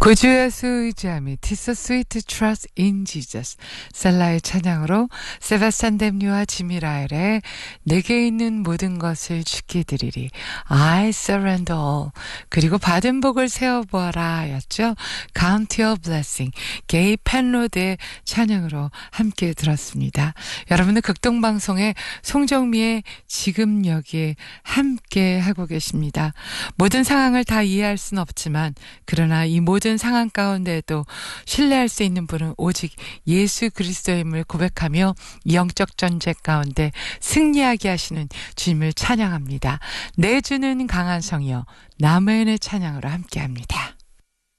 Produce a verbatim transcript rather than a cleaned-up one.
구주예수 의지함이 Tis a sweet trust in Jesus. 셀라의 찬양으로 세바스찬 댐류와 지미 라엘의 내게 있는 모든 것을 주께 드리리. I surrender all. 그리고 받은 복을 세어보아라 였죠. Count your blessing. 게이 펜로드의 찬양으로 함께 들었습니다. 여러분은 극동방송의 송정미의 지금 여기에 함께 하고 계십니다. 모든 상황을 다 이해할 수는 없지만 그러나 이 모든 상황 가운데에도 신뢰할 수 있는 분은 오직 예수 그리스도임을 고백하며 영적 전쟁 가운데 승리하게 하시는 주님을 찬양합니다. 내주는 강한 성이여 남의 은혜 찬양으로 함께합니다.